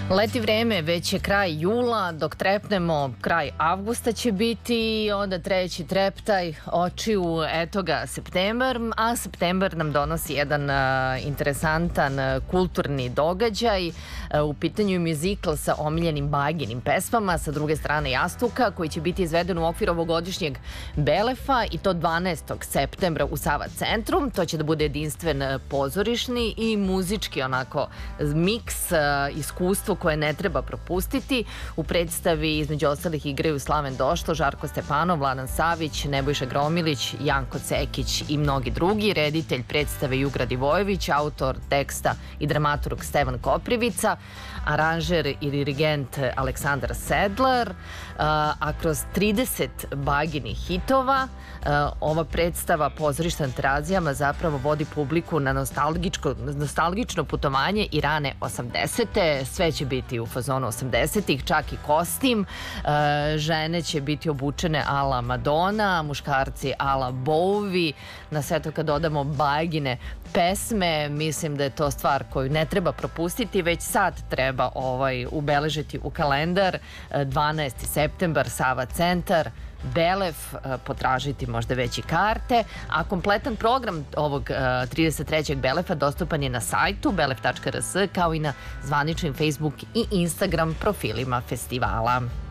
Leti vreme, već je kraj jula, dok trepnemo, kraj avgusta će biti i onda treći treptaj, očiju, eto ga, septembar, a septembar nam donosi jedan interesantan kulturni događaj. U pitanju je mjuzikl sa omiljenim Baginim pesmama, sa druge strane Jastuka, koji će biti izveden u okviru ovogodišnjeg Belefa i to 12. septembra u Sava centru. To će da bude jedinstven pozorišni i muzički onako miks, iskustvo koje ne treba propustiti. U predstavi između ostalih igraju Slaven Došlo, Žarko Stepanov, Vladan Savić, Nebojša Gromilić, Janko Cekić i mnogi drugi. Reditelj predstave Jugra Divojević, autor teksta i dramaturg Stevan Koprivica, aranžer i dirigent Aleksandar Sedlar, a kroz 30 Baginih hitova ova predstava pozorišta terazijama zapravo vodi publiku na nostalgično putovanje i rane 80. Sve će biti u fazonu 80-ih, čak i kostim. Žene će biti obučene ala Madonna, muškarci ala Bowie. Na sve to kad dodamo Bagine pesme, mislim da je to stvar koju ne treba propustiti, već sad treba ubeležiti u kalendar. 12. septembar, Sava centar, Belef, potražiti možda već i karte, a kompletan program ovog 33. Belefa dostupan je na sajtu belef.rs kao i na zvaničnim Facebook i Instagram profilima festivala.